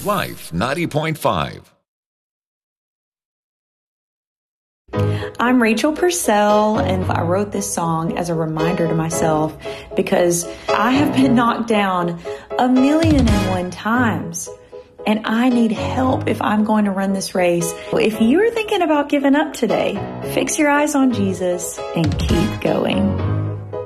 Life 90.5. I'm Rachel Purcell, and I wrote this song as a reminder to myself because I have been knocked down 1,000,001 times, and I need help if I'm going to run this race. If you're thinking about giving up today, fix your eyes on Jesus and keep going.